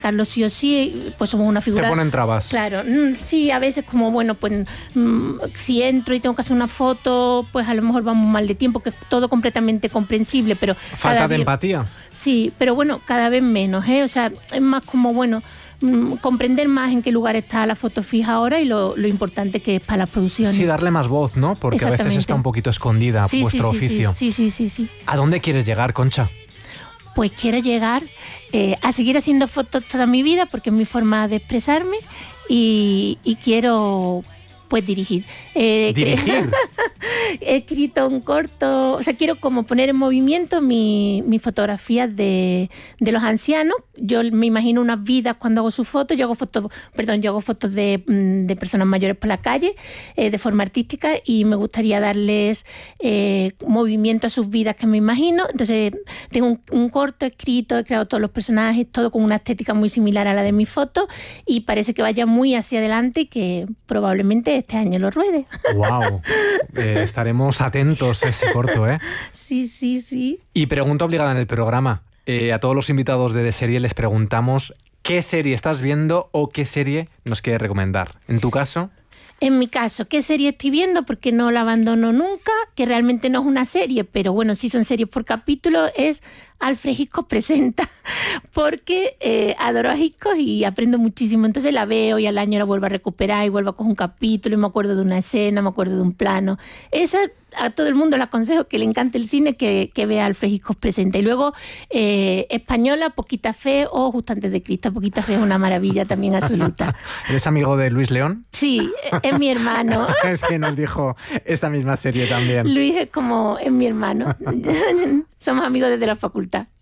Carlos sí o sí, pues somos una figura... Te ponen trabas. Claro, sí, a veces como, bueno, pues si entro y tengo que hacer una foto, pues a lo mejor vamos mal de tiempo, que es todo completamente comprensible, pero... Falta de empatía. Sí, pero bueno, cada vez menos, ¿eh? O sea, es más como, bueno, comprender más en qué lugar está la foto fija ahora y lo importante que es para las producciones. Sí, darle más voz, ¿no? Porque a veces está un poquito escondida vuestro oficio. Sí. ¿A dónde quieres llegar, Concha? Pues quiero llegar a seguir haciendo fotos toda mi vida porque es mi forma de expresarme y quiero pues dirigir. ¿Dirigir? He escrito un corto, o sea, quiero como poner en movimiento mis fotografías de los ancianos. Yo me imagino unas vidas cuando hago sus fotos. Yo hago fotos de personas mayores por la calle de forma artística y me gustaría darles movimiento a sus vidas que me imagino. Entonces tengo un corto escrito, he creado todos los personajes, todo con una estética muy similar a la de mis fotos y parece que vaya muy hacia adelante y que probablemente este año lo ruede. ¡Wow! Estaremos atentos a ese corto, ¿eh? Sí. Y pregunta obligada en el programa. A todos los invitados de Serie les preguntamos qué serie estás viendo o qué serie nos quieres recomendar. ¿En tu caso? En mi caso, ¿qué serie estoy viendo? Porque no la abandono nunca, que realmente no es una serie, pero bueno, sí son series por capítulo, es Alfred Hitchcock presenta, porque adoro a Hitchcock y aprendo muchísimo. Entonces la veo y al año la vuelvo a recuperar y vuelvo a coger un capítulo y me acuerdo de una escena, me acuerdo de un plano. Esa a todo el mundo le aconsejo que le encante el cine que vea Alfred Hitchcock presenta. Y luego española, Poquita Fe o Justo antes de Cristo. Poquita Fe es una maravilla también absoluta. ¿Eres amigo de Luis León? Sí, es mi hermano. Es que nos dijo esa misma serie también. Luis es mi hermano. Somos amigos desde la facultad.